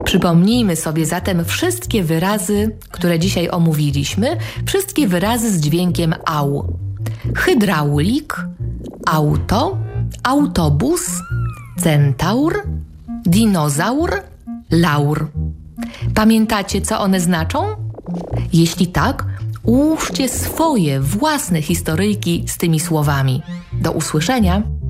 Przypomnijmy sobie zatem wszystkie wyrazy, które dzisiaj omówiliśmy, wszystkie wyrazy z dźwiękiem au. Hydraulik, auto, autobus, centaur, dinozaur, laur. Pamiętacie, co one znaczą? Jeśli tak, ułóżcie swoje własne historyjki z tymi słowami. Do usłyszenia!